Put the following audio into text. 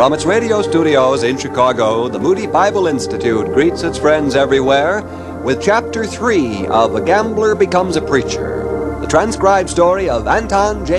From its radio studios in Chicago, the Moody Bible Institute greets its friends everywhere with Chapter 3 of A Gambler Becomes a Preacher, the transcribed story of Anton J.